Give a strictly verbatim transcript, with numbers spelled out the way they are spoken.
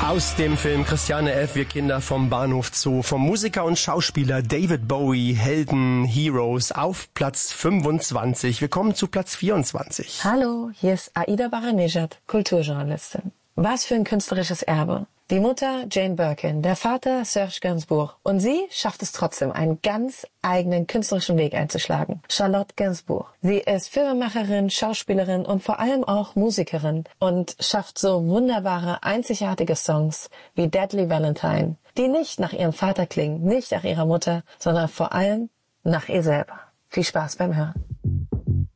Aus dem Film Christiane F., wir Kinder vom Bahnhof Zoo, vom Musiker und Schauspieler David Bowie, Helden, Heroes, auf Platz fünfundzwanzig. Wir kommen zu Platz vierundzwanzig. Hallo, hier ist Aida Baranejad, Kulturjournalistin. Was für ein künstlerisches Erbe. Die Mutter Jane Birkin, der Vater Serge Gainsbourg. Und sie schafft es trotzdem, einen ganz eigenen künstlerischen Weg einzuschlagen. Charlotte Gainsbourg. Sie ist Filmemacherin, Schauspielerin und vor allem auch Musikerin und schafft so wunderbare, einzigartige Songs wie Deadly Valentine, die nicht nach ihrem Vater klingen, nicht nach ihrer Mutter, sondern vor allem nach ihr selber. Viel Spaß beim Hören.